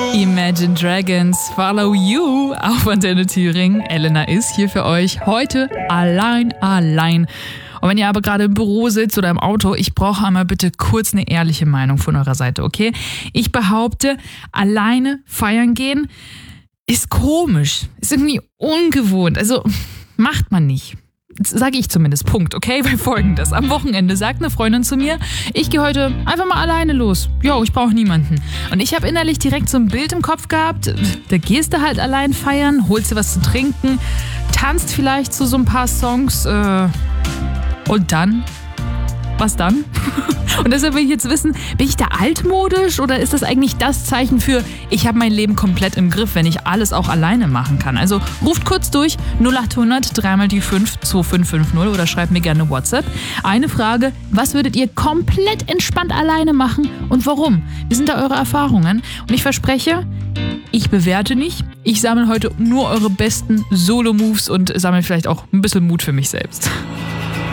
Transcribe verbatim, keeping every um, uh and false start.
Imagine Dragons, Follow You auf Antenne Thüringen. Elena ist hier für euch heute allein, allein. Und wenn ihr aber gerade im Büro sitzt oder im Auto, ich brauche einmal bitte kurz eine ehrliche Meinung von eurer Seite, okay? Ich behaupte, alleine feiern gehen ist komisch, ist irgendwie ungewohnt, also macht man nicht. Sage ich zumindest, Punkt, okay? Weil folgendes, am Wochenende sagt eine Freundin zu mir, ich gehe heute einfach mal alleine los. Jo, ich brauche niemanden. Und ich habe innerlich direkt so ein Bild im Kopf gehabt, da gehst du halt allein feiern, holst dir was zu trinken, tanzt vielleicht zu so ein paar Songs, äh, und dann? Was dann? Und deshalb will ich jetzt wissen, bin ich da altmodisch oder ist das eigentlich das Zeichen für, ich habe mein Leben komplett im Griff, wenn ich alles auch alleine machen kann? Also ruft kurz durch null acht hundert drei mal die fünf zwei fünf fünf null oder schreibt mir gerne WhatsApp. Eine Frage, was würdet ihr komplett entspannt alleine machen und warum? Wie sind da eure Erfahrungen? Und ich verspreche, ich bewerte nicht. Ich sammle heute nur eure besten Solo-Moves und sammle vielleicht auch ein bisschen Mut für mich selbst.